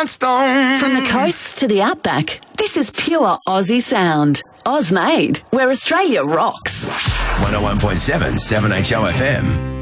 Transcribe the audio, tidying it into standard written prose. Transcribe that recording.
Stone. From the coast to the outback, this is pure Aussie sound. Oz made, where Australia rocks. 101.7 7HO FM.